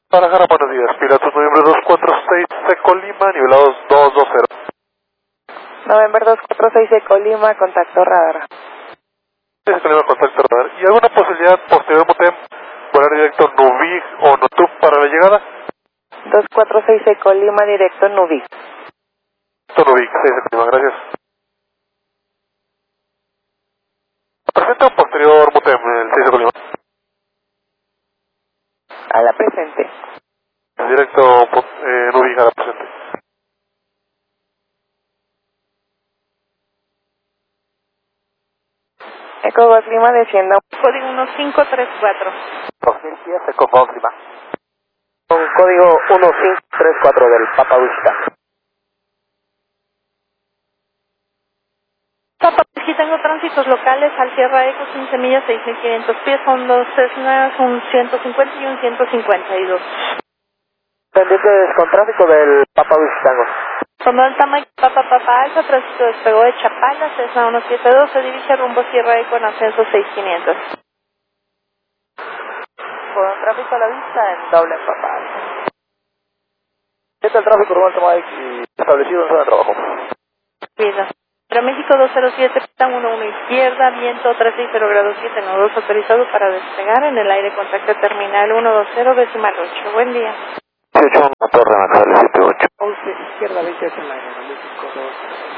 Guadalajara, buenos días. Pilatus Noviembre 246, Seco Lima, nivelados 220. November 246 de Colima, contacto radar. Seco Lima, contacto radar. ¿Y alguna posibilidad posterior, Motem, volar directo Nubig o Notub para la llegada? 246 de Colima, directo Nubig. Nubig, 6 de Colima, gracias. ¿Presente o posterior, Motem, el 6 de Colima? A la presente. Directo Nubig a la presente. Eco Golf Lima, descienda. Código 1534. 2010, Eco Golf Lima. Con código 1534 del Papa Whisky. Papa Whisky, tengo tránsitos locales al Sierra Eco 15 millas, 6500 pies, son dos Cessnas, un 150 y un 152. Pendientes con tráfico del Papa Whisky Tango. Tomó el tamaño Papa Alfa, tránsito despegó de Chapala, Cessna 172, se dirige rumbo Sierra Eco en ascenso 6500. Con tráfico a la vista en doble Papa Alfa. ¿Qué tal el tráfico normal Mike y establecido en zona de trabajo? Vida. Pero México 207, pista 11 izquierda, viento 360 grados 7, nodos autorizado para despegar en el aire, contacto terminal 120, decimal 8. Buen día. 18, motor rematable 78. 11 izquierda, 28 en aire, México 2.